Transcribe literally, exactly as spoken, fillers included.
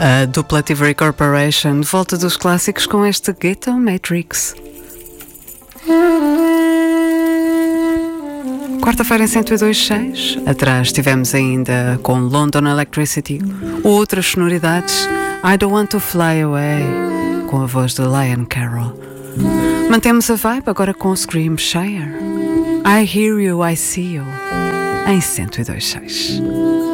A dupla Tivoli Corporation volta dos clássicos com este Ghetto Matrix. Quarta-feira em cento e dois ponto seis. Atrás tivemos ainda com London Electricity outras sonoridades. I Don't Want to Fly Away, com a voz de Lion Carroll. Mantemos a vibe agora com Scream Shire. I Hear You, I See You, em cento e dois ponto seis.